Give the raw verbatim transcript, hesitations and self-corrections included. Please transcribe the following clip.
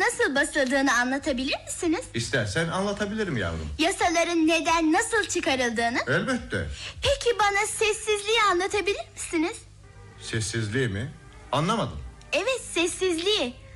nasıl basıldığını anlatabilir misiniz? İstersen anlatabilirim yavrum. Yasaların neden nasıl çıkarıldığını? Elbette. Peki bana sessizliği anlatabilir misiniz? Sessizliği mi? Anlamadım. Evet, sessizliği.